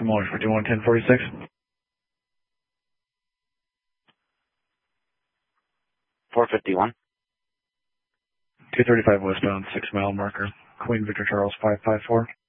Motor for 211046. 451. 235 westbound, 6 mile marker. Queen Victor Charles 554.